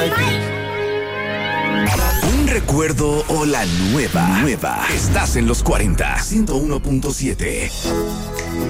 Un recuerdo o la nueva. Estás en los 40. 101.7.